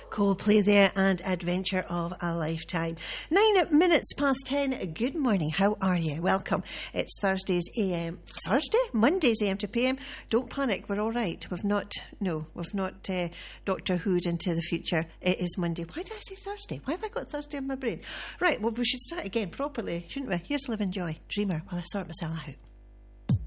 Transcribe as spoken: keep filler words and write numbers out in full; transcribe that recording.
Coldplay there and Adventure of a Lifetime. Nine minutes past ten. Good morning. How are you? Welcome. It's Thursday's A M. Thursday? Monday's A M to P M. Don't panic. We're all right. We've not, no, we've not uh, Doctor Who'd into the future. It is Monday. Why did I say Thursday? Why have I got Thursday in my brain? Right, well, we should start again properly, shouldn't we? Here's Live and Joy. Dreamer, while I sort myself out.